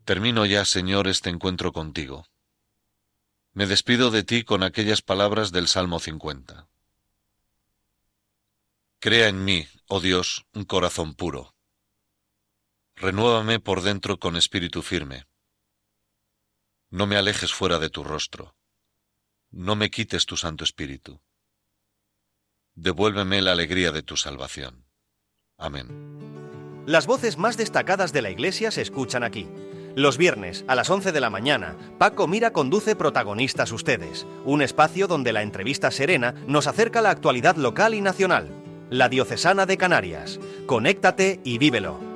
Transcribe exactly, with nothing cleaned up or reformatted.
Termino ya, Señor, este encuentro contigo. Me despido de ti con aquellas palabras del Salmo cincuenta. Crea en mí, oh Dios, un corazón puro. Renuévame por dentro con espíritu firme. No me alejes fuera de tu rostro. No me quites tu Santo Espíritu. Devuélveme la alegría de tu salvación. Amén. Las voces más destacadas de la Iglesia se escuchan aquí. Los viernes, a las once de la mañana, Paco Mira conduce Protagonistas Ustedes, un espacio donde la entrevista serena nos acerca a la actualidad local y nacional. La Diocesana de Canarias. Conéctate y vívelo.